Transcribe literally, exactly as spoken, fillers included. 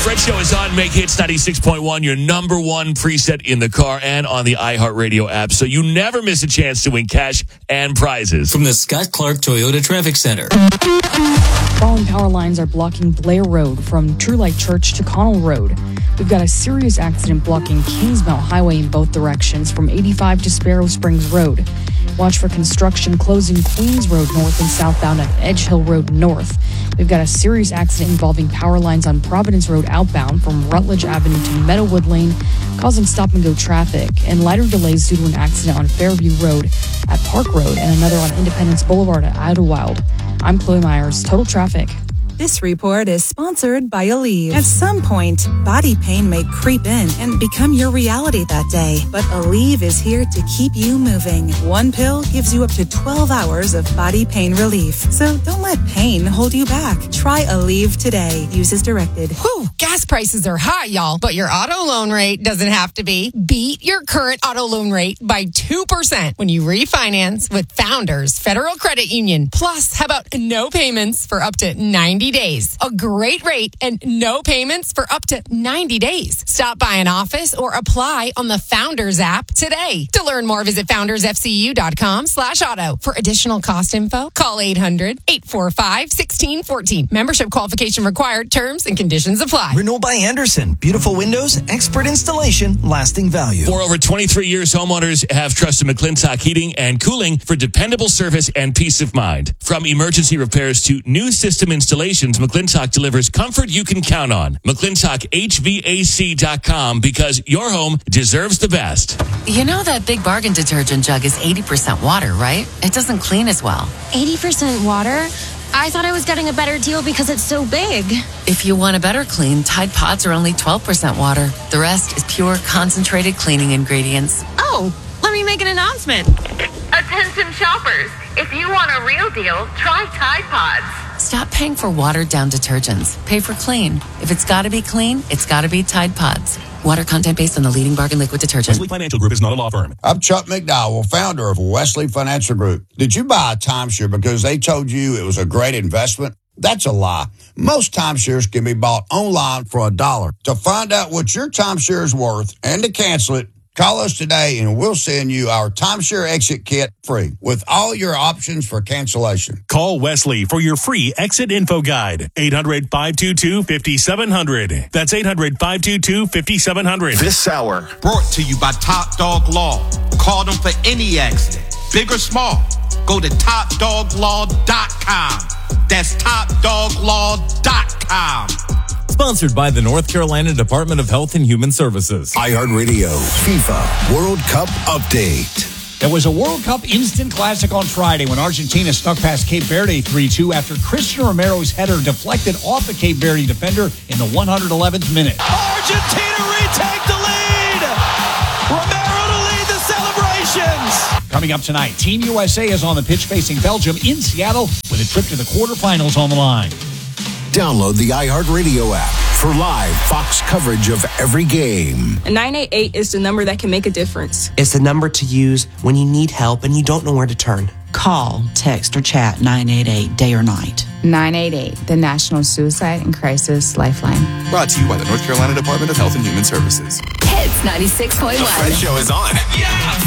Fred Show is on Make Hits ninety-six point one, your number one preset in the car and on the iHeartRadio app, so you never miss a chance to win cash and prizes. From the Scott Clark Toyota Traffic Center. Fallen power lines are blocking Blair Road from True Light Church to Connell Road. We've got a serious accident blocking Kingsmount Highway in both directions from eighty-five to Sparrow Springs Road. Watch for construction closing Queens Road north and southbound at Edge Hill Road north. We've got a serious accident involving power lines on Providence Road outbound from Rutledge Avenue to Meadowwood Lane, causing stop-and-go traffic, and lighter delays due to an accident on Fairview Road at Park Road and another on Independence Boulevard at Idlewild. I'm Chloe Myers, Total Traffic. This report is sponsored by Aleve. At some point, body pain may creep in and become your reality that day. But Aleve is here to keep you moving. One pill gives you up to twelve hours of body pain relief. So don't let pain hold you back. Try Aleve today. Use as directed. Whew, gas prices are high, y'all. But your auto loan rate doesn't have to be. Beat your current auto loan rate by two percent when you refinance with Founders Federal Credit Union. Plus, how about no payments for up to ninety days. A great rate and no payments for up to ninety days. Stop by an office or apply on the Founders app today. To learn more, visit foundersfcu.com slash auto. For additional cost info, call eight hundred, eight four five, one six one four. Membership qualification required. Terms and conditions apply. Renault by Anderson. Beautiful windows, expert installation, lasting value. For over twenty-three years, homeowners have trusted McClintock Heating and Cooling for dependable service and peace of mind. From emergency repairs to new system installations, McClintock delivers comfort you can count on. McClintock H V A C dot com, because your home deserves the best. You know that Big Bargain detergent jug is eighty percent water, right? It doesn't clean as well. eighty percent water? I thought I was getting a better deal because it's so big. If you want a better clean, Tide Pods are only twelve percent water. The rest is pure, concentrated cleaning ingredients. Oh, let me make an announcement. Attention shoppers, if you want a real deal, try Tide Pods. Stop paying for watered-down detergents. Pay for clean. If it's got to be clean, it's got to be Tide Pods. Water content based on the leading bargain liquid detergent. Wesley Financial Group is not a law firm. I'm Chuck McDowell, founder of Wesley Financial Group. Did you buy a timeshare because they told you it was a great investment? That's a lie. Most timeshares can be bought online for a dollar. To find out what your timeshare is worth and to cancel it, call us today and we'll send you our timeshare exit kit free with all your options for cancellation. Call Wesley for your free exit info guide. eight hundred, five two two, five seven zero zero. That's eight hundred, five two two, five seven zero zero. This hour brought to you by Top Dog Law. Call them for any accident, big or small. Go to top dog law dot com. That's top dog law dot com. Sponsored by the North Carolina Department of Health and Human Services. iHeartRadio FIFA World Cup Update. There was a World Cup instant classic on Friday when Argentina snuck past Cape Verde three two after Christian Romero's header deflected off the Cape Verde defender in the one hundred eleventh minute. Argentina retake the lead! Romero to lead the celebrations! Coming up tonight, Team U S A is on the pitch facing Belgium in Seattle with a trip to the quarterfinals on the line. Download the iHeartRadio app for live Fox coverage of every game. nine eight eight is the number that can make a difference. It's the number to use when you need help and you don't know where to turn. Call, text, or chat nine eight eight day or night. nine eight eight, the National Suicide and Crisis Lifeline. Brought to you by the North Carolina Department of Health and Human Services. Hits ninety-six point one. The Fred Show is on. Yeah!